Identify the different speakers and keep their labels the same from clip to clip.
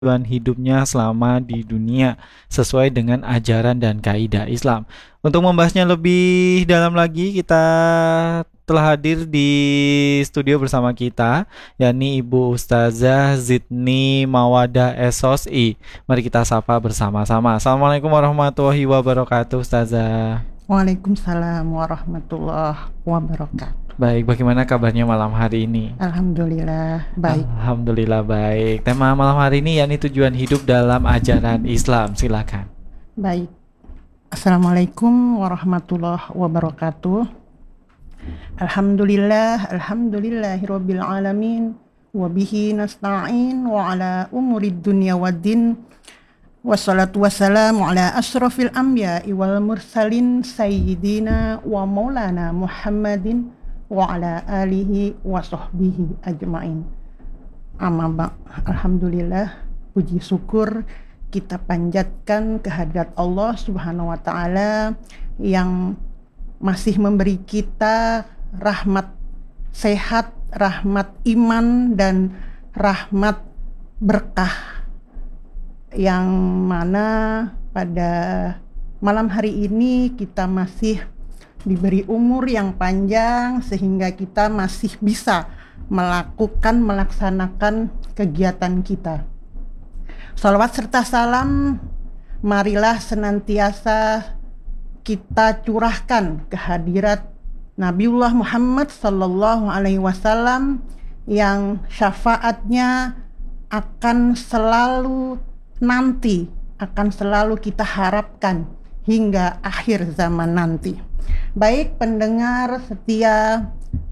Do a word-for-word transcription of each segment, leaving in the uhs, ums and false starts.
Speaker 1: tujuan hidupnya selama di dunia sesuai dengan ajaran dan kaidah Islam. Untuk membahasnya lebih dalam lagi, kita telah hadir di studio bersama kita, yakni Ibu Ustazah Zidni Mawadah S O S I. Mari kita sapa bersama-sama. Assalamualaikum warahmatullahi wabarakatuh, Ustazah.
Speaker 2: Waalaikumsalam warahmatullahi wabarakatuh.
Speaker 1: Baik, bagaimana kabarnya malam hari ini?
Speaker 2: Alhamdulillah baik.
Speaker 1: Alhamdulillah baik. Tema malam hari ini yakni tujuan hidup dalam ajaran Islam. Silakan.
Speaker 2: Baik. Assalamualaikum warahmatullahi wabarakatuh. Alhamdulillah, alhamdulillahirabbil alamin wa bihi nasta'in wa ala umurid dunya waddin. Wassalatu wassalamu ala asyrafil anbiya'i wal mursalin sayyidina wa maulana Muhammadin wa ala alihi wa sahbihi ajma'in. Amma ba' alhamdulillah, puji syukur kita panjatkan kehadirat Allah Subhanahu wa taala yang masih memberi kita rahmat sehat, rahmat iman dan rahmat berkah, yang mana pada malam hari ini kita masih diberi umur yang panjang sehingga kita masih bisa melakukan, melaksanakan kegiatan kita. Salawat serta salam marilah senantiasa kita curahkan kehadirat Nabiullah Muhammad sallallahu alaihi wasallam yang syafaatnya akan selalu nanti, akan selalu kita harapkan hingga akhir zaman nanti. Baik pendengar setia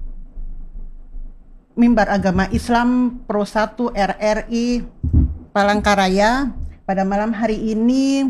Speaker 2: Mimbar Agama Islam Pro satu R R I Palangkaraya, pada malam hari ini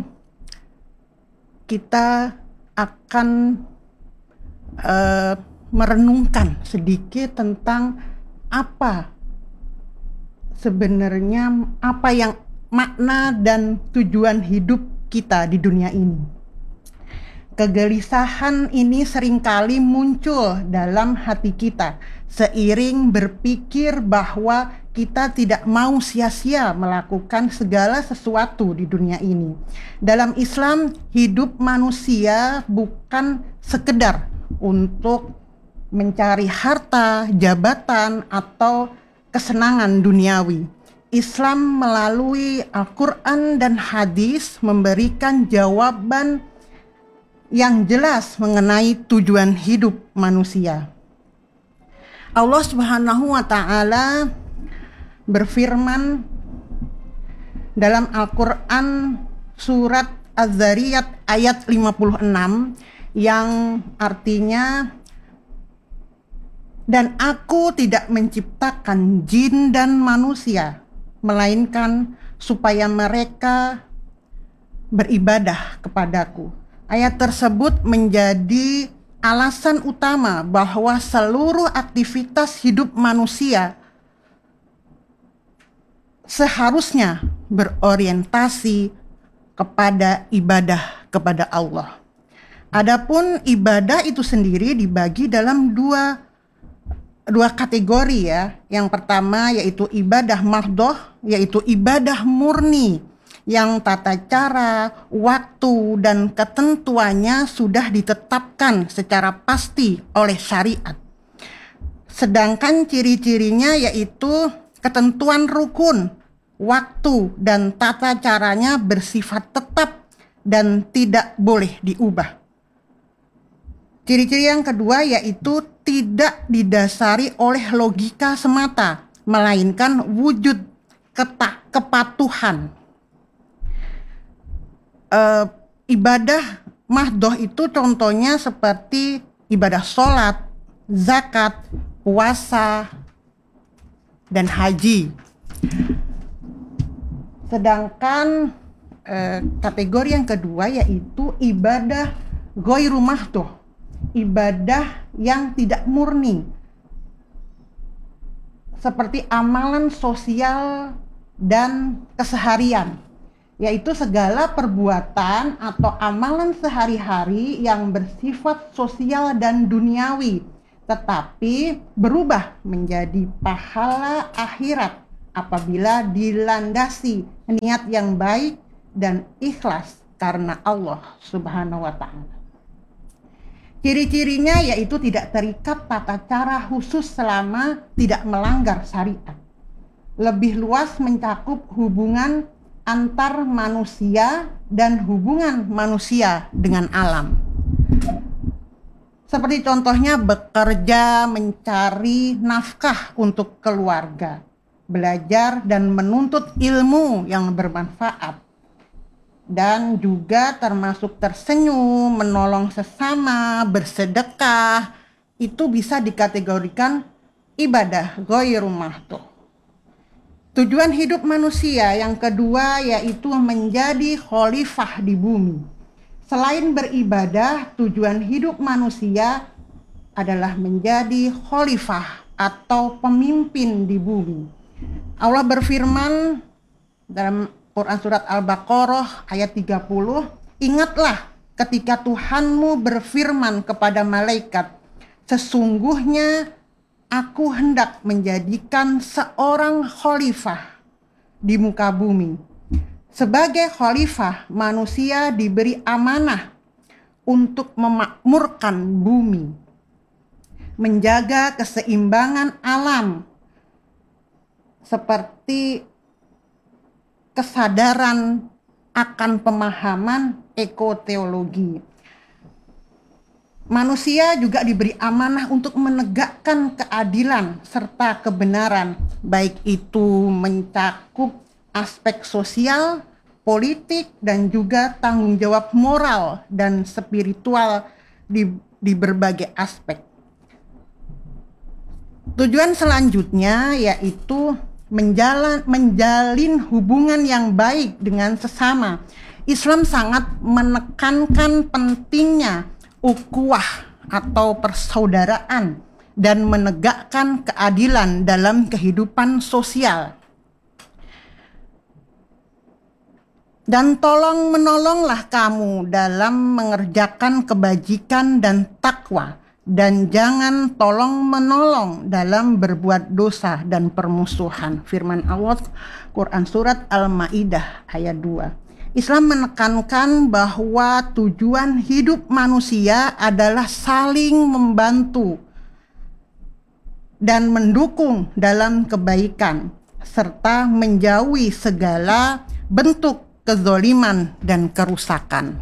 Speaker 2: kita akan uh, merenungkan sedikit tentang apa sebenarnya, apa yang makna dan tujuan hidup kita di dunia ini. Kegelisahan ini seringkali muncul dalam hati kita seiring berpikir bahwa kita tidak mau sia-sia melakukan segala sesuatu di dunia ini. Dalam Islam, hidup manusia bukan sekedar untuk mencari harta, jabatan, atau kesenangan duniawi. Islam melalui Al-Quran dan hadis memberikan jawaban yang jelas mengenai tujuan hidup manusia. Allah Subhanahu wa taala berfirman dalam Al-Quran surat Az-Zariyat ayat lima puluh enam yang artinya, dan aku tidak menciptakan jin dan manusia melainkan supaya mereka beribadah kepadaku. Ayat tersebut menjadi alasan utama bahwa seluruh aktivitas hidup manusia seharusnya berorientasi kepada ibadah kepada Allah. Adapun ibadah itu sendiri dibagi dalam dua dua kategori ya. Yang pertama yaitu ibadah mahdhoh, yaitu ibadah murni yang tata cara, waktu, dan ketentuannya sudah ditetapkan secara pasti oleh syariat. Sedangkan ciri-cirinya yaitu ketentuan rukun, waktu, dan tata caranya bersifat tetap dan tidak boleh diubah. Ciri-ciri yang kedua yaitu tidak didasari oleh logika semata, melainkan wujud keta- kepatuhan. Uh, ibadah mahdhoh itu contohnya seperti ibadah sholat, zakat, puasa, dan haji. Sedangkan uh, kategori yang kedua yaitu ibadah ghairu mahdhoh, ibadah yang tidak murni, seperti amalan sosial dan keseharian, yaitu segala perbuatan atau amalan sehari-hari yang bersifat sosial dan duniawi, tetapi berubah menjadi pahala akhirat apabila dilandasi niat yang baik dan ikhlas karena Allah Subhanahu wa Ta'ala. Ciri-cirinya yaitu tidak terikat tata cara khusus selama tidak melanggar syariat. Lebih luas mencakup hubungan antar manusia dan hubungan manusia dengan alam. Seperti contohnya bekerja mencari nafkah untuk keluarga, belajar dan menuntut ilmu yang bermanfaat, dan juga termasuk tersenyum, menolong sesama, bersedekah, itu bisa dikategorikan ibadah ghairu mahdoh. Tujuan hidup manusia yang kedua yaitu menjadi khalifah di bumi. Selain beribadah, tujuan hidup manusia adalah menjadi khalifah atau pemimpin di bumi. Allah berfirman dalam Quran surat Al-Baqarah ayat tiga puluh, "Ingatlah ketika Tuhanmu berfirman kepada malaikat, sesungguhnya Aku hendak menjadikan seorang khalifah di muka bumi. Sebagai khalifah, manusia diberi amanah untuk memakmurkan bumi, menjaga keseimbangan alam, seperti kesadaran akan pemahaman ekoteologi. Manusia juga diberi amanah untuk menegakkan keadilan serta kebenaran, baik itu mencakup aspek sosial, politik, dan juga tanggung jawab moral dan spiritual di, di berbagai aspek. Tujuan selanjutnya yaitu menjalan, menjalin hubungan yang baik dengan sesama. Islam sangat menekankan pentingnya ukhuwah atau persaudaraan dan menegakkan keadilan dalam kehidupan sosial. Dan tolong menolonglah kamu dalam mengerjakan kebajikan dan takwa, dan jangan tolong menolong dalam berbuat dosa dan permusuhan. Firman Allah Quran surat Al-Maidah ayat dua. Islam menekankan bahwa tujuan hidup manusia adalah saling membantu dan mendukung dalam kebaikan, serta menjauhi segala bentuk kezoliman dan kerusakan.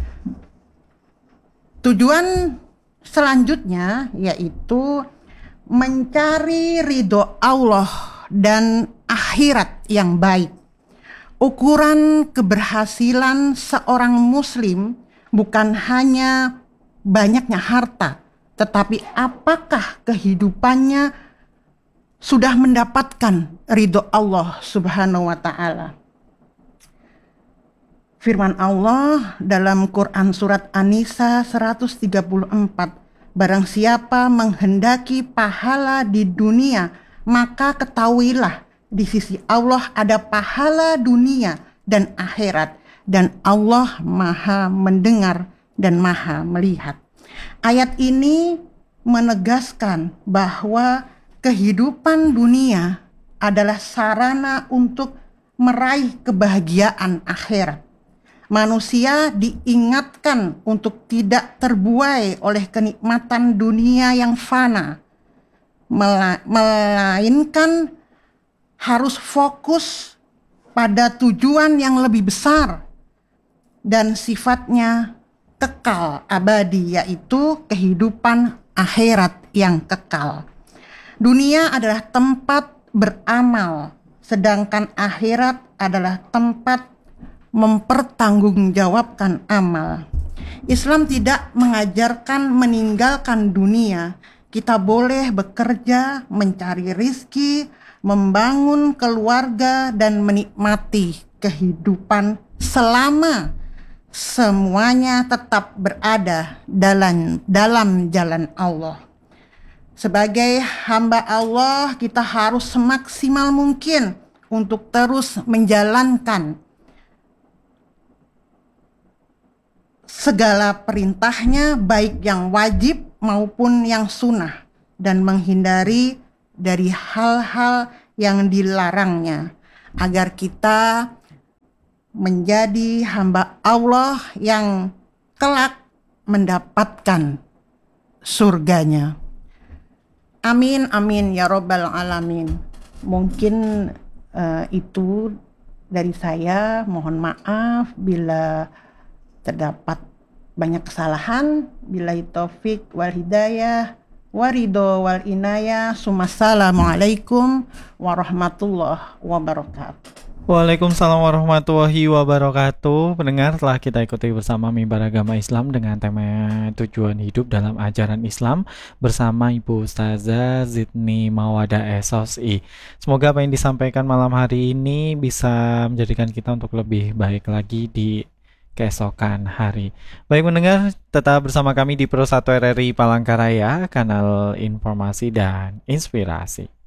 Speaker 2: Tujuan selanjutnya yaitu mencari ridho Allah dan akhirat yang baik. Ukuran keberhasilan seorang muslim bukan hanya banyaknya harta, tetapi apakah kehidupannya sudah mendapatkan ridho Allah Subhanahu wa Ta'ala. Firman Allah dalam Quran surat An-Nisa seratus tiga puluh empat, barang siapa menghendaki pahala di dunia, maka ketahuilah di sisi Allah ada pahala dunia dan akhirat, dan Allah Maha mendengar dan Maha melihat. Ayat ini menegaskan bahwa kehidupan dunia adalah sarana untuk meraih kebahagiaan akhirat. Manusia diingatkan untuk tidak terbuai oleh kenikmatan dunia yang fana, melainkan harus fokus pada tujuan yang lebih besar dan sifatnya kekal abadi, yaitu kehidupan akhirat yang kekal. Dunia adalah tempat beramal, sedangkan akhirat adalah tempat mempertanggungjawabkan amal. Islam tidak mengajarkan meninggalkan dunia. Kita boleh bekerja, mencari rizki, membangun keluarga, dan menikmati kehidupan selama semuanya tetap berada dalam dalam jalan Allah. Sebagai hamba Allah, kita harus semaksimal mungkin untuk terus menjalankan segala perintahnya, baik yang wajib maupun yang sunnah, dan menghindari dari hal-hal yang dilarangnya, agar kita menjadi hamba Allah yang kelak mendapatkan surganya. Amin, amin, ya Rabbal Alamin. Mungkin uh, itu dari saya. Mohon maaf bila terdapat banyak kesalahan. Billahi taufik wal hidayah, waridho wal inayah. Assalamualaikum warahmatullahi wabarakatuh.
Speaker 1: Waalaikumsalam warahmatullahi wabarakatuh. Pendengar, telah kita ikuti bersama mimbar agama Islam dengan tema tujuan hidup dalam ajaran Islam bersama Ibu Ustazah Zidni Mawada S O S I. Semoga apa yang disampaikan malam hari ini bisa menjadikan kita untuk lebih baik lagi di keesokan hari. Baik pendengar, tetap bersama kami di Pro satu R R I Palangkaraya, kanal informasi dan inspirasi.